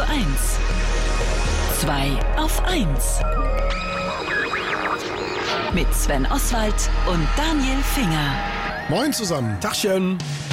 1. 2 auf 1. Mit Sven Oswald und Daniel Finger. Moin zusammen. Tachchen.